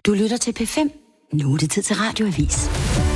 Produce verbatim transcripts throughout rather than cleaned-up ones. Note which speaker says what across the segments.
Speaker 1: Du lytter til P fem. Nu er det tid til Radioavis.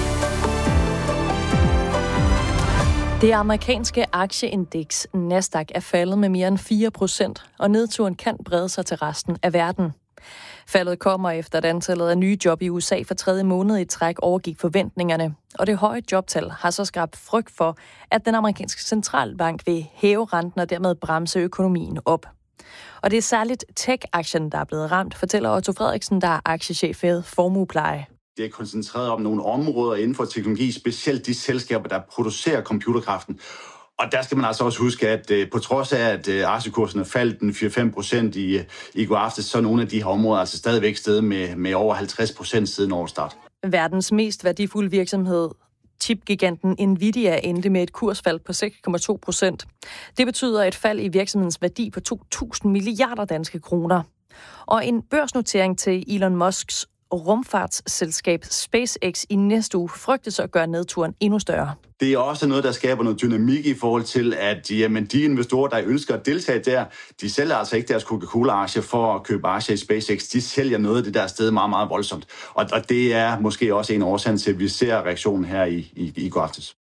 Speaker 2: Det amerikanske aktieindeks Nasdaq er faldet med mere end fire procent, og nedturen kan brede sig til resten af verden. Faldet kommer efter, at antallet af nye job i U S A for tredje måned i træk overgik forventningerne, og det høje jobtal har så skabt frygt for, at den amerikanske centralbank vil hæve renten og dermed bremse økonomien op. Og det er særligt tech-aktien, der er blevet ramt, fortæller Otto Frederiksen, der er aktiechef ved Formuepleje.
Speaker 3: Det er koncentreret om nogle områder inden for teknologi, specielt de selskaber, der producerer computerkraften. Og der skal man altså også huske, at uh, på trods af, at uh, aktiekursen er faldet den fire til fem procent i, i går aftes, så er nogle af de her områder altså stadigvæk steget med, med over halvtreds procent siden årsstart.
Speaker 2: Verdens mest værdifulde virksomhed, chipgiganten Nvidia, endte med et kursfald på seks komma to procent. Det betyder et fald i virksomhedens værdi på to tusind milliarder danske kroner. Og en børsnotering til Elon Musks rumfartsselskab SpaceX i næste uge frygtes at gøre nedturen endnu større.
Speaker 3: Det er også noget, der skaber noget dynamik i forhold til, at jamen, de investorer, der ønsker at deltage der, de sælger altså ikke deres Coca-Cola-aktier for at købe aktier i SpaceX. De sælger noget af det der sted meget, meget voldsomt. Og, og det er måske også en årsag til, at vi ser reaktionen her i, i, i går aftes.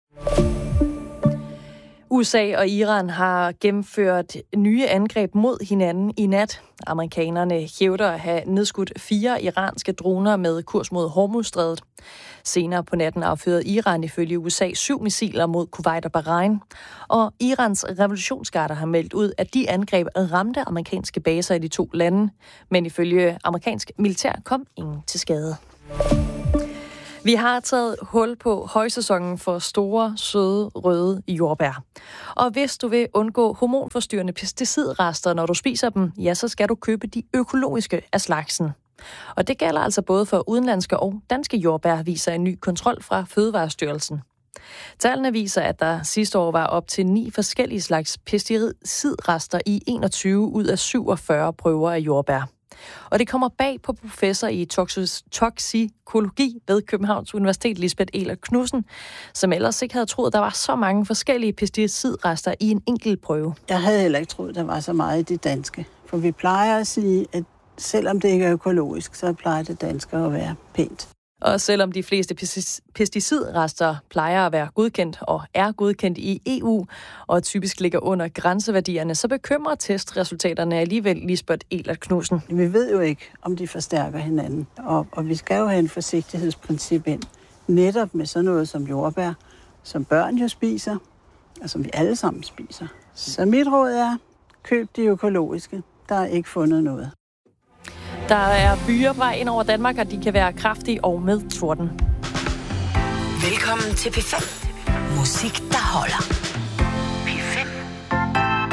Speaker 2: U S A og Iran har gennemført nye angreb mod hinanden i nat. Amerikanerne hævder at have nedskudt fire iranske droner med kurs mod Hormuzstrædet. Senere på natten affyrede Iran ifølge U S A syv missiler mod Kuwait og Bahrain. Og Irans revolutionsgarder har meldt ud, at de angreb ramte amerikanske baser i de to lande. Men ifølge amerikansk militær kom ingen til skade. Vi har taget hul på højsæsonen for store, søde, røde jordbær. Og hvis du vil undgå hormonforstyrrende pesticidrester, når du spiser dem, ja, så skal du købe de økologiske af slagsen. Og det gælder altså både for udenlandske og danske jordbær, viser en ny kontrol fra Fødevarestyrelsen. Tallene viser, at der sidste år var op til ni forskellige slags pesticidrester i enogtyve ud af syvogfyrre prøver af jordbær. Og det kommer bag på professor i toksikologi ved Københavns Universitet, Lisbeth Ehlert Knudsen, som ellers ikke havde troet, der var så mange forskellige pesticidrester i en enkelt prøve.
Speaker 4: Jeg havde heller ikke troet, der var så meget i det danske. For vi plejer at sige, at selvom det ikke er økologisk, så plejer det danske at være pænt.
Speaker 2: Og selvom de fleste pesticidrester plejer at være godkendt og er godkendt i E U, og typisk ligger under grænseværdierne, så bekymrer testresultaterne alligevel Lisbeth Ehlert Knudsen.
Speaker 4: Vi ved jo ikke, om de forstærker hinanden, og, og vi skal jo have en forsigtighedsprincip ind. Netop med sådan noget som jordbær, som børn jo spiser, og som vi alle sammen spiser. Så mit råd er, køb de økologiske. Der er ikke fundet noget.
Speaker 2: Der er byer på vej ind over Danmark, og de kan være kraftige og med torden.
Speaker 1: Velkommen til P fem. Musik, der holder.